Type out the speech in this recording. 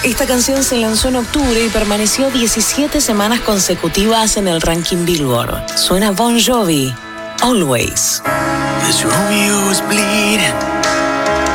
Esta canción se lanzó en octubre y permaneció 17 semanas consecutivas en el ranking Billboard. Suena Bon Jovi, Always. This Romeo is bleeding.